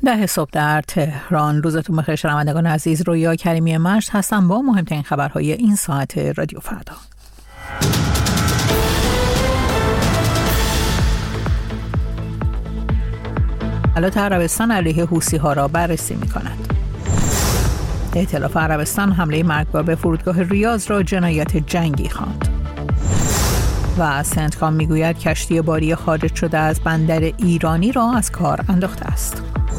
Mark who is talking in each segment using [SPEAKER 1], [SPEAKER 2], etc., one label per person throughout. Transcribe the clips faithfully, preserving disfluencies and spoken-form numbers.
[SPEAKER 1] ده صبح در تهران. روزتون بخیر شنوندگان عزیز. رویا کریمی مشت هستم با مهمترین خبرهای این ساعت رادیو فردا. ایالات عربستان علیه حوثی‌ها را بررسی می‌کند. ائتلاف عربستان حمله مرگبار به فرودگاه ریاض را جنایت جنگی خواند. و سنتکام میگوید کشتی باری خارج شده از بندر ایرانی را از کار انداخته است.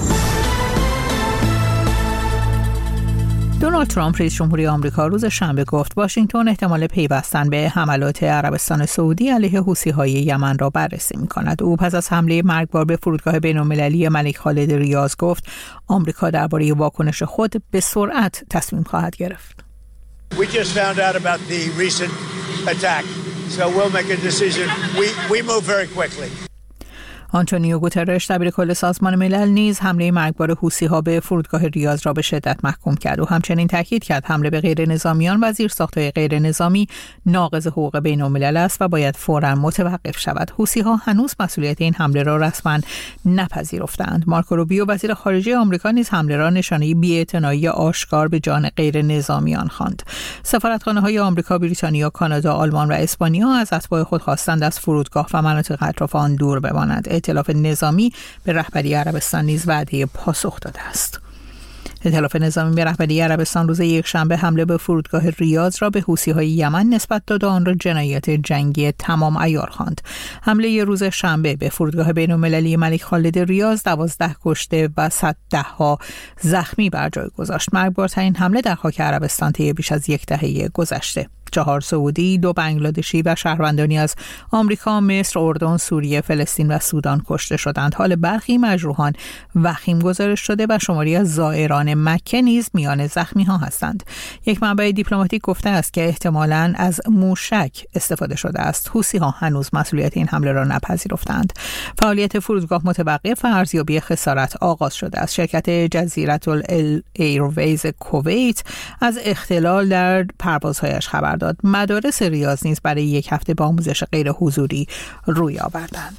[SPEAKER 1] دونالد ترامپ رئیس جمهوری آمریکا روز شنبه گفت واشنگتن احتمال پیوستن به حملات عربستان سعودی علیه حوثی‌های یمن را بررسی می‌کند. او پس از حمله مرگبار به فرودگاه بین‌المللی ملک خالد ریاض گفت آمریکا درباره واکنش خود به سرعت تصمیم خواهد گرفت.
[SPEAKER 2] We just found out about the recent attack. So we'll make a decision. We we move very quickly.
[SPEAKER 1] آنتونیو گوترش دبیر کل سازمان ملل نیز حمله مرگبار حوثی‌ها به فرودگاه ریاض را به شدت محکوم کرد و همچنین تاکید کرد حمله به غیر نظامیان و زیرساخت‌های غیر نظامی ناقض حقوق بین‌الملل است و باید فوراً متوقف شود. حوثی‌ها هنوز مسئولیت این حمله را رسما نپذیرفتند. مارکو روبیو وزیر خارجه آمریکا نیز حمله را نشانه بی‌اعتنایی آشکار به جان غیر نظامیان خواند. سفارتخانه‌های آمریکا، بریتانیا، کانادا، آلمان و اسپانیا از اتباع خود خواستند از فرودگاه و مناطق اطراف آن دور بمانند. ائتلاف نظامی به رهبری عربستان نیز وعده پاسخ داده است. ائتلاف نظامی به رهبری عربستان روز یکشنبه حمله به فرودگاه ریاض را به حوثی‌های یمن نسبت داد و آن را جنایت جنگی تمام عیار خواند. حمله روز شنبه به فرودگاه بین‌المللی ملک خالد ریاض دوازده کشته و صدها زخمی بر جای گذاشت. مرگبارترین حمله در خاک عربستان طی بیش از یک دهه گذشته. چهار سعودی، دو بنگلادشی و شهروندانی از آمریکا، مصر، اردن، سوریه، فلسطین و سودان کشته شدند. حال برخی مجروحان وخیم گزارش شده و شماری از زائران مکه نیز میان زخمی ها هستند. یک منبع دیپلماتیک گفته است که احتمالاً از موشک استفاده شده است. حوثی ها هنوز مسئولیت این حمله را نپذیرفتند. فعالیت فرودگاه متوقف و ارزیابی خسارت آغاز شده است. شرکت جزیره الایرویز کویت از اختلال در پروازهایش خبر داد. مدارس ریاض نیز برای یک هفته با آموزش غیر حضوری روی آوردند.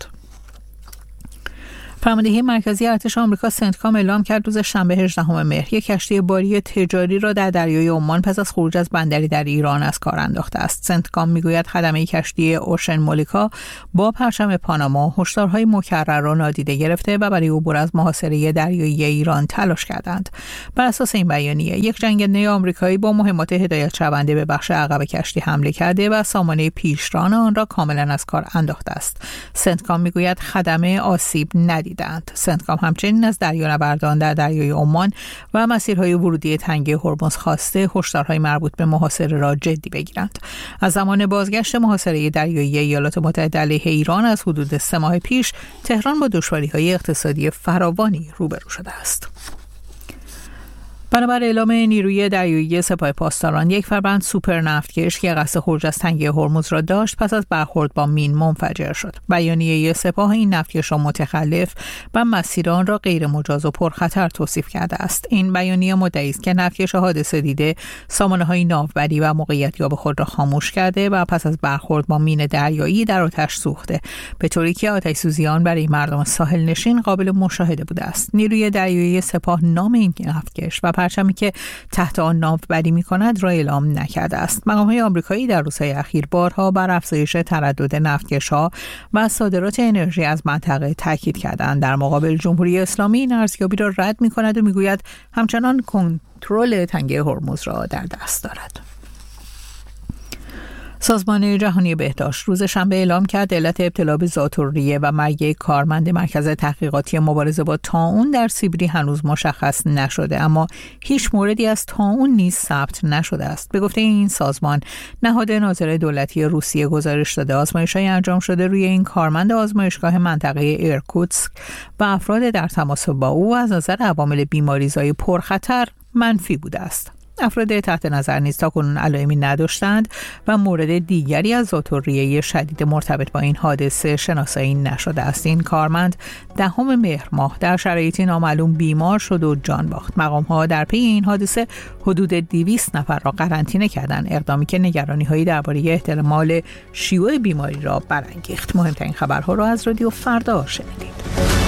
[SPEAKER 1] فرماندهی مرکزی ارتش آمریکا سنتکام اعلام کرد روز شنبه هجدهم مهر یک کشتی باری تجاری را در دریای عمان پس از خروج از بندری در ایران از کار انداخته است. سنتکام میگوید خدمه کشتی اوشن مولیکا با پرچم پاناما هشدارهای مکرر را نادیده گرفته و برای عبور از محاصره دریایی ایران تلاش کردند. بر اساس این بیانیه یک جنگنده آمریکایی با مهمات هدایت شونده به بخش عقب کشتی حمله کرده و سامانه پیشران آن را کاملا از کار انداخته است. سنتکام میگوید خدمه آسیب ندید. سنتکام همچنین از دریانوردان در دریای عمان و مسیرهای ورودی تنگه هرمز خواسته هشدارهای مربوط به محاصره را جدی بگیرند. از زمان بازگشت محاصره دریایی ایالات متحده علیه ایران از حدود سه ماه پیش تهران با دشواری‌های اقتصادی فراوانی روبرو شده است. بنابر اعلام نیروی دریایی سپاه پاسداران یک فروند سوپر نفتکش که قصد خروج از تنگه هرمز را داشت پس از برخورد با مین منفجر شد. بیانیه سپاه این نفتکش را متخلف و مسیر آن را غیر مجاز و پرخطر توصیف کرده است. این بیانیه مدعی است که نفتکش حادثه دیده سامانه‌های ناوبری و موقعیتیاب خود را خاموش کرده و پس از برخورد با مین دریایی در آتش سوخته، به طوری که آتش سوزی آن برای مردم ساحل نشین قابل مشاهده بوده است. نیروی دریایی سپاه نام این نفتکش و پرچمی که تحت آن ناوبری می‌کند را اعلام نکرده است. مقام‌های آمریکایی در روزهای اخیر بارها بر افزایش تردد نفتکش‌ها و صادرات انرژی از منطقه تاکید کردند. در مقابل جمهوری اسلامی این ارزیابی را رد می‌کند و می‌گوید همچنان کنترل تنگه هرمز را در دست دارد. سازمان جهانی بهداشت روز شنبه اعلام کرد علت ابتلا به ذات‌الریه و مرگ کارمند مرکز تحقیقاتی مبارزه با طاعون در سیبری هنوز مشخص نشده، اما هیچ موردی از طاعون نیز ثبت نشده است. به گفته این سازمان، نهاد ناظر دولتی روسیه گزارش داده آزمایش‌های انجام شده روی این کارمند آزمایشگاه منطقه ایرکوتسک و افراد در تماس با او از نظر عوامل بیماریزای پرخطر منفی بوده است. افراد تحت نظر نیز تاکنون علائمی نداشتند و مورد دیگری از ذات‌الریه شدید مرتبط با این حادثه شناسایی نشده است. این کارمند دهم مهر ماه در شرایطی نامعلوم بیمار شد و جان باخت. مقام‌ها در پی این حادثه حدود دویست نفر را قرنطینه کردند، اقدامی که نگرانی‌هایی درباره احتمال شیوع بیماری را برانگیخت. مهمترین خبرها را از رادیو فردا شنیدید.